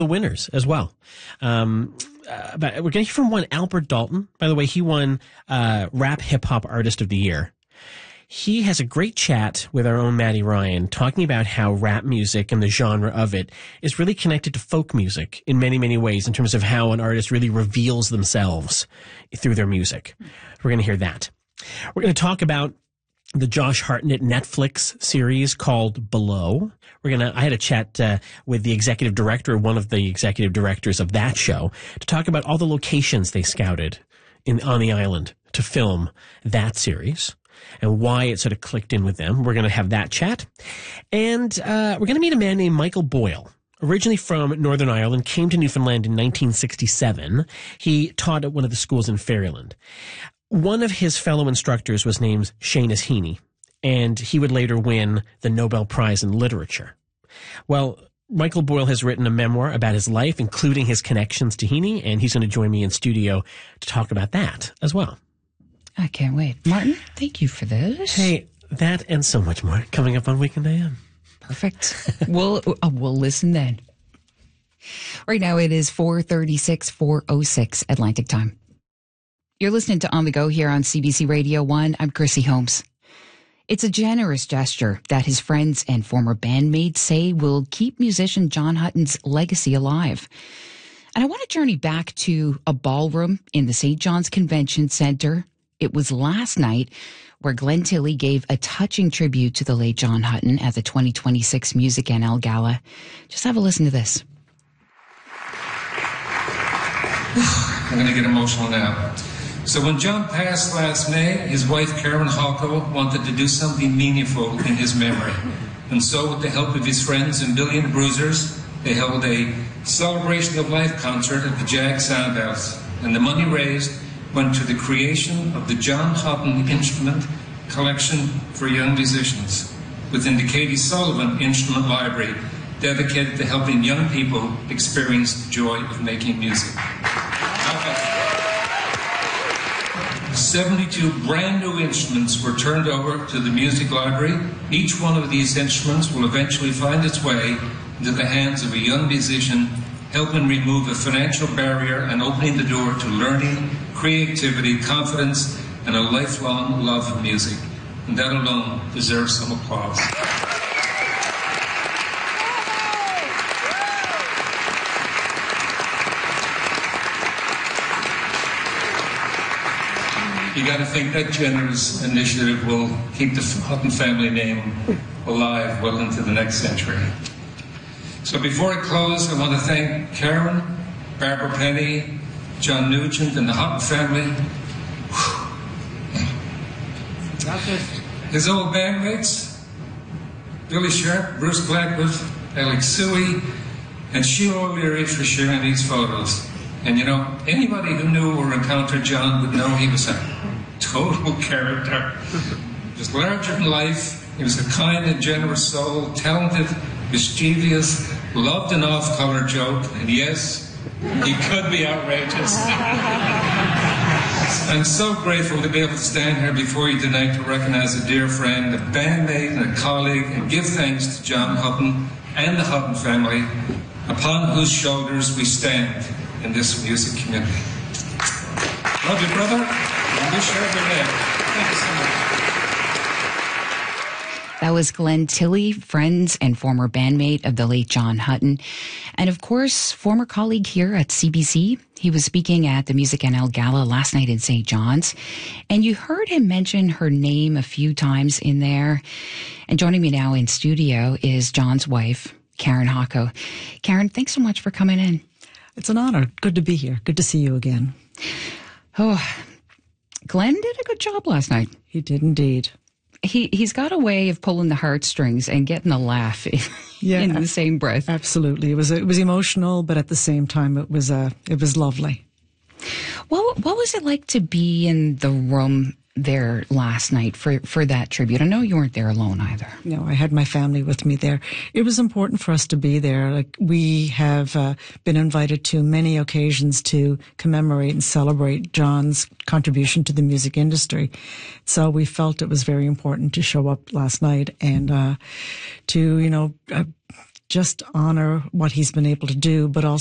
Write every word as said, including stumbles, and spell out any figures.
the winners as well. Um, uh, but we're going to hear from one Albert Dalton. By the way, he won uh, Rap Hip Hop Artist of the Year. He has a great chat with our own Maddie Ryan, talking about how rap music and the genre of it is really connected to folk music in many, many ways in terms of how an artist really reveals themselves through their music. We're going to hear that. We're going to talk about the Josh Hartnett Netflix series called Below. We're going to, I had a chat uh, with the executive director, one of the executive directors of that show, to talk about all the locations they scouted in on the island to film that series and why it sort of clicked in with them. We're going to have that chat. And uh, we're going to meet a man named Michael Boyle. Originally from Northern Ireland, came to Newfoundland in nineteen sixty-seven. He taught at one of the schools in Fairyland. One of his fellow instructors was named Seamus Heaney, and he would later win the Nobel Prize in Literature. Well, Michael Boyle has written a memoir about his life, including his connections to Heaney, and he's going to join me in studio to talk about that as well. I can't wait. Martin, thank you for this. Hey, that and so much more coming up on Weekend A M. Perfect. we'll, uh, we'll listen then. Right now it is four thirty-six, four oh six Atlantic time. You're listening to On the Go here on C B C Radio one. I'm Chrissy Holmes. It's a generous gesture that his friends and former bandmates say will keep musician John Hutton's legacy alive. And I want to journey back to a ballroom in the Saint John's Convention Center. It was last night where Glenn Tilley gave a touching tribute to the late John Hutton at the twenty twenty-six Music N L Gala. Just have a listen to this. I'm going to get emotional now. So when John passed last May, his wife Karen Hocko wanted to do something meaningful in his memory. And so with the help of his friends and Billion Bruisers, they held a celebration of life concert at the Jag Soundhouse. And the money raised went to the creation of the John Hutton Instrument Collection for Young Musicians within the Katie Sullivan Instrument Library, dedicated to helping young people experience the joy of making music. seventy-two brand new instruments were turned over to the music library. Each one of these instruments will eventually find its way into the hands of a young musician, helping remove a financial barrier and opening the door to learning, creativity, confidence, and a lifelong love of music. And that alone deserves some applause. You got to think that generous initiative will keep the Hutton family name alive well into the next century. So before I close, I want to thank Karen, Barbara Penny, John Nugent, and the Hutton family. His old bandmates, Billy Sharp, Bruce Blackwood, Alex Suey, and Sheila O'Leary for sharing these photos. And you know, anybody who knew or encountered John would know he was a total character. He was larger than life. He was a kind and generous soul, talented, mischievous, loved an off-color joke, and yes, he could be outrageous. I'm so grateful to be able to stand here before you tonight to recognize a dear friend, a bandmate, and a colleague, and give thanks to John Hutton and the Hutton family, upon whose shoulders we stand in this music community. Love you, brother, and wish you every day. Thank you so much. That was Glenn Tilley, friends and former bandmate of the late John Hutton. And of course, former colleague here at C B C. He was speaking at the Music N L Gala last night in Saint John's. And you heard him mention her name a few times in there. And joining me now in studio is John's wife, Karen Hocko. Karen, thanks so much for coming in. It's an honor. Good to be here. Good to see you again. Oh, Glenn did a good job last night. He did indeed. He, he's got a way of pulling the heartstrings and getting a laugh in, yeah, in the same breath. Absolutely. It was, it was emotional, but at the same time, it was, uh, it was lovely. What, what was it like to be in the room there last night for, for that tribute? I know you weren't there alone either. No, I had my family with me there. It was important for us to be there. Like, we have uh, been invited to many occasions to commemorate and celebrate John's contribution to the music industry. So we felt it was very important to show up last night and uh, to, you know, uh, just honor what he's been able to do, but also